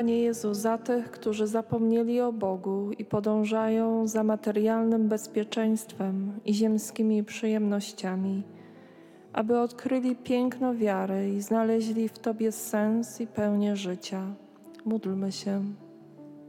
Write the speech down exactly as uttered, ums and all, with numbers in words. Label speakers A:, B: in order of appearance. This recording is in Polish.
A: Panie Jezu, za tych, którzy zapomnieli o Bogu i podążają za materialnym bezpieczeństwem i ziemskimi przyjemnościami, aby odkryli piękno wiary i znaleźli w Tobie sens i pełnię życia. Módlmy się.